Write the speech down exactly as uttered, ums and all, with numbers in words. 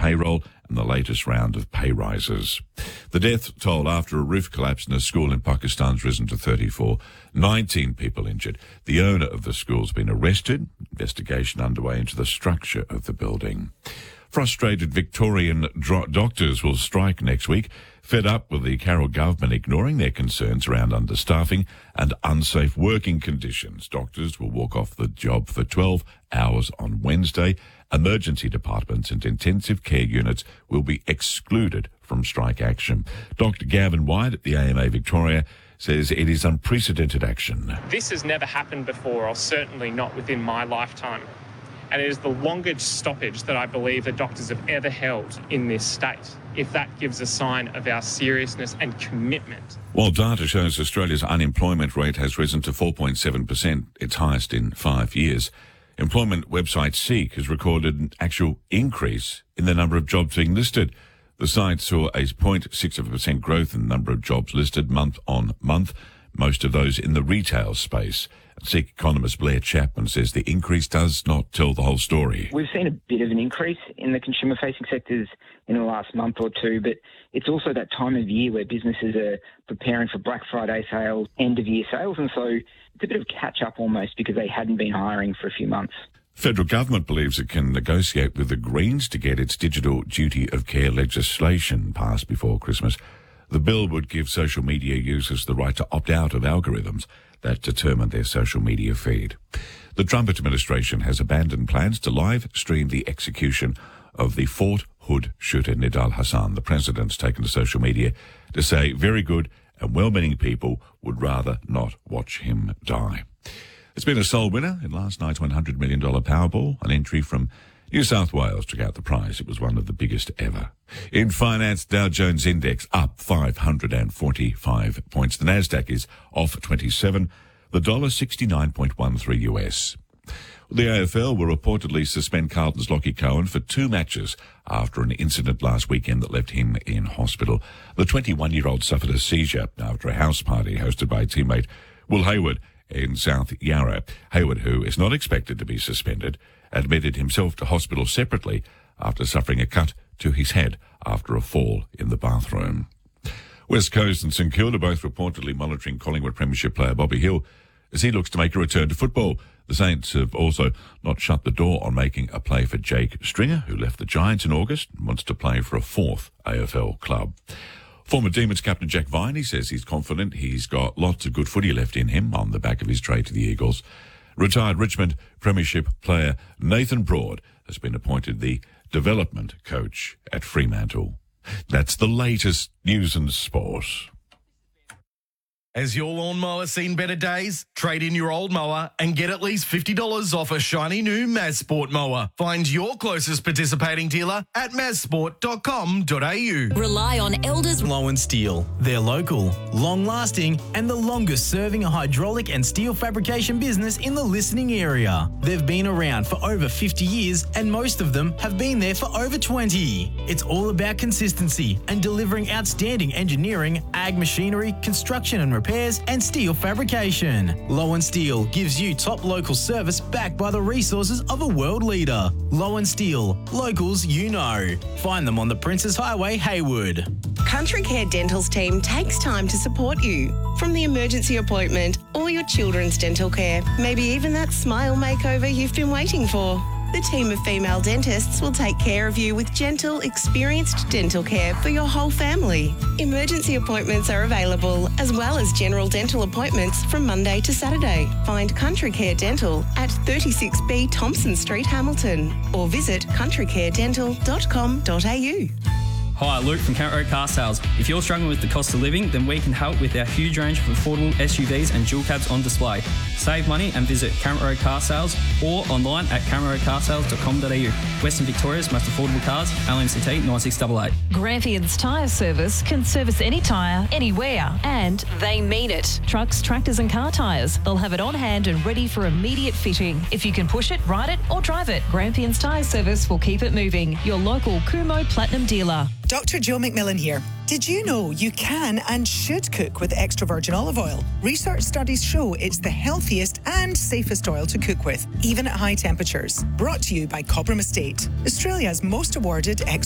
payroll and the latest round of pay rises. The death toll after a roof collapse in a school in Pakistan has risen to thirty-four. nineteen people injured. The owner of the school's been arrested. Investigation underway into the structure of the building. Frustrated Victorian dro- doctors will strike next week, fed up with the Carroll government ignoring their concerns around understaffing and unsafe working conditions. Doctors will walk off the job for twelve hours on Wednesday. Emergency departments and intensive care units will be excluded from strike action. Doctor Gavin White at the A M A Victoria says it is unprecedented action. This has never happened before, or certainly not within my lifetime. And it is the longest stoppage that I believe the doctors have ever held in this state, if that gives a sign of our seriousness and commitment. While data shows Australia's unemployment rate has risen to four point seven percent, its highest in five years, employment website Seek has recorded an actual increase in the number of jobs being listed. The site saw a zero point six percent growth in the number of jobs listed month on month, most of those in the retail space. Seek economist Blair Chapman says the increase does not tell the whole story. We've seen a bit of an increase in the consumer-facing sectors in the last month or two, but it's also that time of year where businesses are preparing for Black Friday sales, end-of-year sales, and so it's a bit of a catch-up almost because they hadn't been hiring for a few months. Federal government believes it can negotiate with the Greens to get its digital duty of care legislation passed before Christmas. The bill would give social media users the right to opt out of algorithms that determine their social media feed. The Trump administration has abandoned plans to live stream the execution of the Fort Hood shooter Nidal Hassan. The president's taken to social media to say very good and well-meaning people would rather not watch him die. It's been a sole winner in last night's one hundred million dollars Powerball. An entry from New South Wales took out the prize. It was one of the biggest ever. In finance, Dow Jones Index up five hundred forty-five points. The Nasdaq is off twenty-seven. The dollar sixty-nine point one three U S. The A F L will reportedly suspend Carlton's Lockie Cohen for two matches after an incident last weekend that left him in hospital. The twenty-one-year-old suffered a seizure after a house party hosted by teammate Will Hayward in South Yarra. Hayward, who is not expected to be suspended, admitted himself to hospital separately after suffering a cut to his head after a fall in the bathroom. West Coast and St Kilda both reportedly monitoring Collingwood Premiership player Bobby Hill as he looks to make a return to football. The Saints have also not shut the door on making a play for Jake Stringer, who left the Giants in August and wants to play for a fourth A F L club. Former Demons captain Jack Viney says he's confident he's got lots of good footy left in him on the back of his trade to the Eagles. Retired Richmond Premiership player Nathan Broad has been appointed the development coach at Fremantle. That's the latest news and sport. Has your lawnmower seen better days? Trade in your old mower and get at least fifty dollars off a shiny new Mazsport mower. Find your closest participating dealer at mazsport dot com dot a u. Rely on Elders Lowen Steel. They're local, long-lasting, and the longest-serving hydraulic and steel fabrication business in the listening area. They've been around for over fifty years, and most of them have been there for over twenty. It's all about consistency and delivering outstanding engineering, ag machinery, construction and repairs, and steel fabrication. Lowen Steel gives you top local service backed by the resources of a world leader. Lowen Steel, locals you know. Find them on the Princes Highway, Haywood. Country Care Dental's team takes time to support you. From the emergency appointment or your children's dental care, maybe even that smile makeover you've been waiting for. The team of female dentists will take care of you with gentle, experienced dental care for your whole family. Emergency appointments are available, as well as general dental appointments from Monday to Saturday. Find Country Care Dental at thirty-six B Thompson Street, Hamilton, or visit country care dental dot com dot a u. Hi, Luke from Kent Road Car Sales. If you're struggling with the cost of living, then we can help with our huge range of affordable S U Vs and dual cabs on display. Save money and visit Kent Road Car Sales or online at kent road car sales dot com dot a u. Western Victoria's most affordable cars, L M C T nine six eight eight. Grampians Tyre Service can service any tyre, anywhere, and they mean it. Trucks, tractors and car tyres. They'll have it on hand and ready for immediate fitting. If you can push it, ride it or drive it, Grampians Tyre Service will keep it moving. Your local Kumo Platinum dealer. Doctor Joe McMillan here. Did you know you can and should cook with extra virgin olive oil? Research studies show it's the healthiest and safest oil to cook with, even at high temperatures. Brought to you by Cobram Estate, Australia's most awarded extra